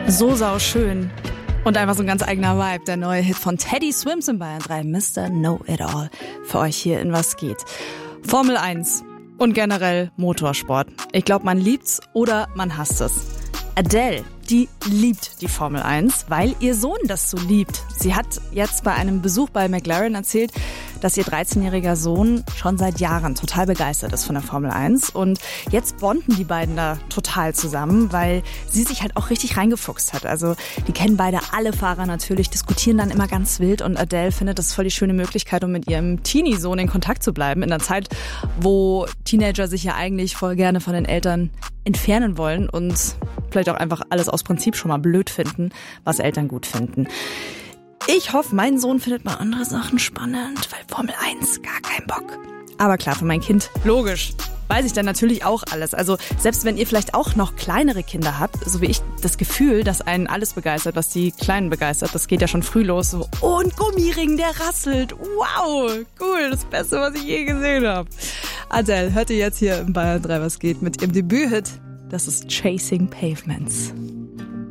So sauschön. Und einfach so ein ganz eigener Vibe. Der neue Hit von Teddy Swims in Bayern 3, Mr. Know-It-All. Für euch hier in Was geht. Formel 1 und generell Motorsport. Ich glaube, man liebt's oder man hasst es. Adele, die liebt die Formel 1, weil ihr Sohn das so liebt. Sie hat jetzt bei einem Besuch bei McLaren erzählt, dass ihr 13-jähriger Sohn schon seit Jahren total begeistert ist von der Formel 1. Und jetzt bonden die beiden da total zusammen, weil sie sich halt auch richtig reingefuchst hat. Also die kennen beide alle Fahrer natürlich, diskutieren dann immer ganz wild. Und Adele findet das voll die schöne Möglichkeit, um mit ihrem Teenie-Sohn in Kontakt zu bleiben. In einer Zeit, wo Teenager sich ja eigentlich voll gerne von den Eltern entfernen wollen und vielleicht auch einfach alles aus Prinzip schon mal blöd finden, was Eltern gut finden. Ich hoffe, mein Sohn findet mal andere Sachen spannend, weil Formel 1 gar kein Bock. Aber klar, für mein Kind, logisch, weiß ich dann natürlich auch alles. Also selbst wenn ihr vielleicht auch noch kleinere Kinder habt, so wie ich, das Gefühl, dass einen alles begeistert, was die Kleinen begeistert, das geht ja schon früh los. So, oh, ein Gummiring, der rasselt. Wow, cool, das Beste, was ich je gesehen habe. Adele, hört ihr jetzt hier im Bayern 3 Was geht mit ihrem Debüthit. Das ist Chasing Pavements.